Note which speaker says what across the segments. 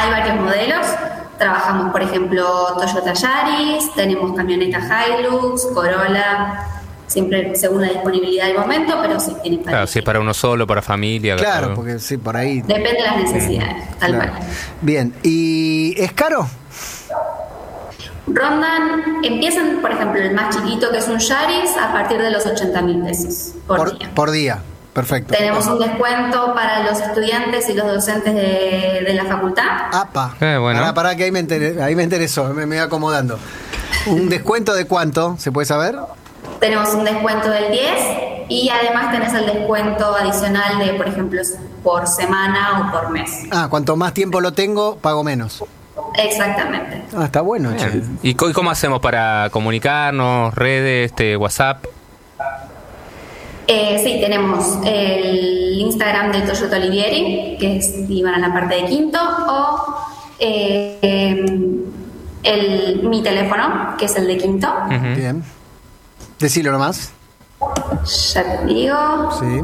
Speaker 1: Hay varios modelos. Trabajamos, por ejemplo, Toyota Yaris, tenemos camioneta Hilux, Corolla, siempre según la disponibilidad del momento, pero sí tienen para
Speaker 2: Claro, si es para uno solo, para familia.
Speaker 3: Claro, porque sí, por ahí.
Speaker 1: Depende de las necesidades, tal cual.
Speaker 3: Bien, ¿y es caro?
Speaker 1: Rondan, empiezan, por ejemplo, el más chiquito, que es un Yaris, a partir de los 80.000 pesos por día.
Speaker 3: Por día, perfecto.
Speaker 1: Tenemos un descuento para los estudiantes y los docentes de la facultad.
Speaker 3: ¡Apa!
Speaker 2: Bueno.
Speaker 3: Pará, que ahí me interesó, me voy acomodando. ¿Un descuento de cuánto? ¿Se puede saber?
Speaker 1: Tenemos un descuento del 10 y además tenés el descuento adicional de, por ejemplo, por semana o por mes.
Speaker 3: Cuanto más tiempo lo tengo, pago menos.
Speaker 1: Exactamente.
Speaker 3: Está bueno, che.
Speaker 2: ¿Y cómo hacemos para comunicarnos? ¿Redes, WhatsApp?
Speaker 1: Sí, tenemos el Instagram de Toyota Olivieri, que es, y van a la parte de Quinto, o mi teléfono, que es el de Quinto.
Speaker 2: Uh-huh.
Speaker 3: Bien. Decilo nomás.
Speaker 1: Ya te digo.
Speaker 3: Sí.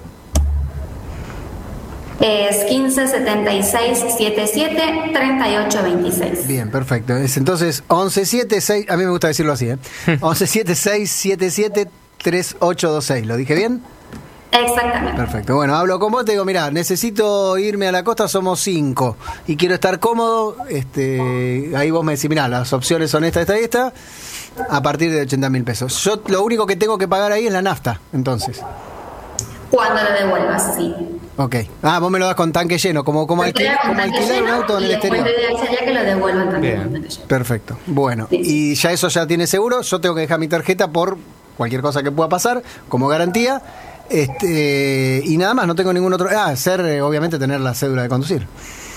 Speaker 1: Es 15 76 77 38 26.
Speaker 3: Bien, perfecto. Es entonces 1176, a mí me gusta decirlo así, 1176 77 3826. ¿Lo dije bien?
Speaker 1: Exactamente.
Speaker 3: Perfecto. Bueno, hablo con vos, te digo, mirá, necesito irme a la costa, somos 5 y quiero estar cómodo. Ahí vos me decís, mirá, las opciones son esta y esta, a partir de 80.000 pesos. Yo lo único que tengo que pagar ahí es la nafta, entonces.
Speaker 1: Cuando lo devuelvas, sí.
Speaker 3: Ok. Vos me lo das con tanque lleno, como alquilar un auto en el exterior.
Speaker 1: Y después sería que lo devuelvan también
Speaker 2: Bien.
Speaker 1: con tanque lleno.
Speaker 3: Perfecto. Bueno,
Speaker 1: Sí.
Speaker 3: y ya eso ya tiene seguro. Yo tengo que dejar mi tarjeta por cualquier cosa que pueda pasar, como garantía. Y nada más, no tengo ningún otro. Obviamente tener la cédula de conducir.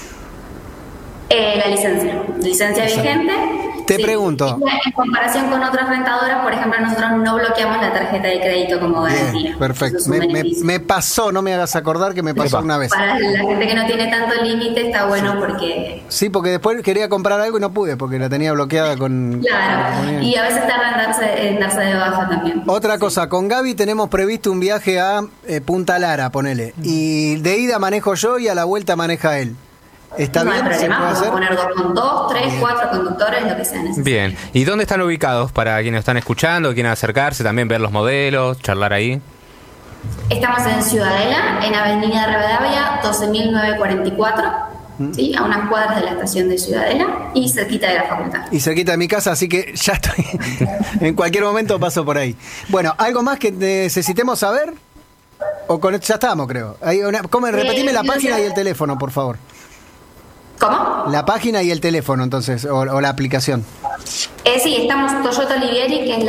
Speaker 1: La licencia vigente.
Speaker 3: Te pregunto.
Speaker 1: En comparación con otras rentadoras, por ejemplo, nosotros no bloqueamos la tarjeta de crédito como garantía.
Speaker 3: Bien, perfecto.
Speaker 1: Eso es un beneficio.
Speaker 3: Me pasó, no me hagas acordar que me pasó una vez.
Speaker 1: Para la gente que no tiene tanto límite está bueno porque...
Speaker 3: Sí, porque después quería comprar algo y no pude porque la tenía bloqueada con...
Speaker 1: Claro, y a veces tarda en darse de baja también.
Speaker 3: Otra cosa, con Gaby tenemos previsto un viaje a Punta Lara, ponele. Y de ida manejo yo y a la vuelta maneja él. ¿Está
Speaker 1: no
Speaker 3: bien?
Speaker 1: hay
Speaker 3: ¿Se
Speaker 1: problema,
Speaker 3: puede hacer?
Speaker 1: podemos poner 2 con 2, 3, 4 conductores, lo que sea necesario.
Speaker 2: Bien. ¿Y dónde están ubicados para quienes están escuchando, quieren acercarse, también ver los modelos, charlar ahí?
Speaker 1: Estamos en Ciudadela, en Avenida Rivadavia, 12.944, ¿sí? A unas cuadras de la estación de Ciudadela y cerquita de la facultad.
Speaker 3: Y cerquita de mi casa, así que ya estoy. En cualquier momento paso por ahí. Bueno, ¿algo más que necesitemos saber? ¿O con esto ya estamos, creo? Repetime la página y el teléfono, por favor.
Speaker 1: ¿Cómo?
Speaker 3: La página y el teléfono, entonces, o la aplicación.
Speaker 1: Sí, estamos Toyota Olivieri, que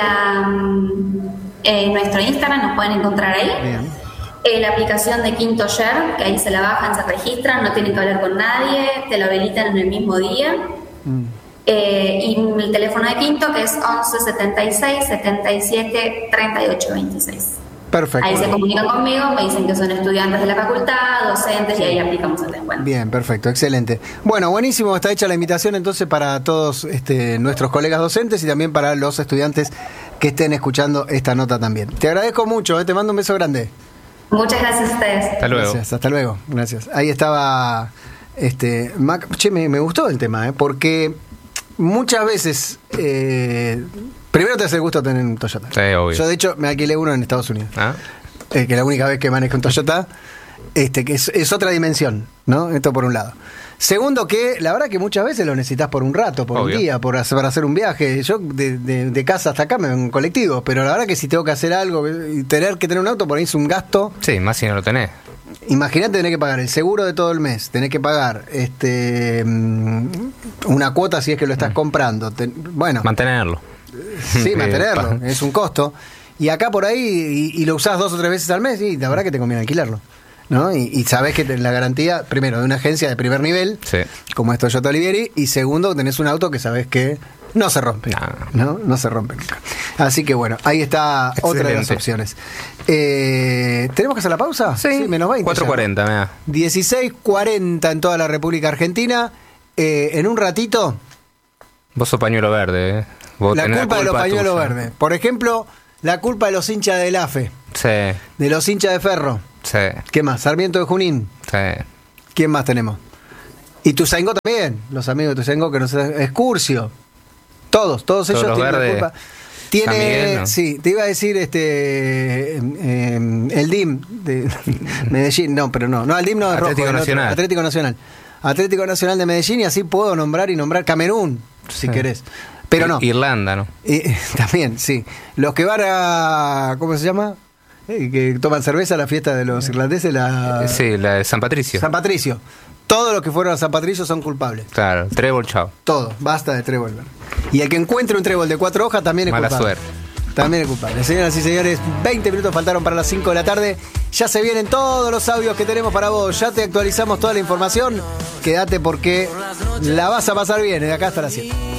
Speaker 1: es nuestro Instagram, nos pueden encontrar ahí.
Speaker 3: Bien.
Speaker 1: La aplicación de Quinto Share, que ahí se la bajan, se registran, no tienen que hablar con nadie, te lo habilitan en el mismo día. Y el teléfono de Quinto, que es 11 76 77 38 26.
Speaker 3: Perfecto.
Speaker 1: Ahí se comunican conmigo, me dicen que son estudiantes de la facultad, docentes, y ahí aplicamos el descuento.
Speaker 3: Bien, perfecto, excelente. Bueno, buenísimo, está hecha la invitación entonces para todos nuestros colegas docentes y también para los estudiantes que estén escuchando esta nota también. Te agradezco mucho, te mando un beso grande.
Speaker 1: Muchas gracias a ustedes.
Speaker 2: Hasta luego.
Speaker 3: Gracias, hasta luego, gracias. Ahí estaba Mac. Che, me gustó el tema, porque muchas veces... primero te hace gusto tener un Toyota.
Speaker 2: Sí, obvio.
Speaker 3: Yo, de hecho, me alquilé uno en Estados Unidos. Que la única vez que manejo un Toyota, que es otra dimensión, ¿no? Esto por un lado. Segundo, que la verdad que muchas veces lo necesitas por un rato, por
Speaker 2: obvio.
Speaker 3: un día, para hacer un viaje. Yo de casa hasta acá me voy en colectivo, pero la verdad que si tengo que hacer algo y tener que tener un auto, por ahí es un gasto.
Speaker 2: Sí, más si no lo tenés.
Speaker 3: Imagínate tener que pagar el seguro de todo el mes, tener que pagar una cuota si es que lo estás comprando. Bueno,
Speaker 2: Mantenerlo.
Speaker 3: sí, mantenerlo, es un costo. Y acá por ahí, y lo usás 2 o 3 veces al mes, y la verdad que te conviene alquilarlo, ¿no? Y sabés que la garantía, primero, de una agencia de primer nivel,
Speaker 2: Sí.
Speaker 3: como es Toyota Olivieri, y segundo, tenés un auto que sabés que no se rompe, no se rompe nunca. Así que bueno, ahí está otra de las
Speaker 2: Excelente.
Speaker 3: opciones. ¿Tenemos que hacer la pausa?
Speaker 2: Sí,
Speaker 3: menos 20.
Speaker 2: 4:40, mira.
Speaker 3: 16:40 en toda la República Argentina. En un ratito,
Speaker 2: Vos sos pañuelo verde, ¿eh? Vos
Speaker 3: la
Speaker 2: tenés
Speaker 3: culpa de los pañuelos
Speaker 2: tuya.
Speaker 3: verdes. Por ejemplo, la culpa de los hinchas del AFE,
Speaker 2: Sí,
Speaker 3: de los hinchas de Ferro.
Speaker 2: sí,
Speaker 3: ¿Qué más? Sarmiento de Junín.
Speaker 2: sí.
Speaker 3: ¿Quién más tenemos? Y Tuzaingó también, los amigos de Tuzaingó que nos Excursio. Todos ellos
Speaker 2: los
Speaker 3: tienen
Speaker 2: verdes.
Speaker 3: la culpa. Tiene,
Speaker 2: Miguel, ¿no?
Speaker 3: sí, te iba a decir el DIM de Medellín, no, pero no, el DIM no es
Speaker 2: Atlético
Speaker 3: rojo, el otro,
Speaker 2: Nacional.
Speaker 3: Atlético Nacional de Medellín, y así puedo nombrar Camerún, si querés. Pero no.
Speaker 2: Irlanda, ¿no?
Speaker 3: También, sí. Los que van a, ¿cómo se llama? Que toman cerveza a la fiesta de los irlandeses,
Speaker 2: Sí, la de San Patricio.
Speaker 3: San Patricio. Todos los que fueron a San Patricio son culpables.
Speaker 2: Claro, trébol, chao.
Speaker 3: Todo, basta de trébol. Y el que encuentre un trébol de 4 hojas también es
Speaker 2: Mala
Speaker 3: culpable.
Speaker 2: suerte.
Speaker 3: También es culpable. Señoras y señores, 20 minutos faltaron para las 5 de la tarde. Ya se vienen todos los audios que tenemos para vos. Ya te actualizamos toda la información. Quédate porque la vas a pasar bien de acá hasta las 7.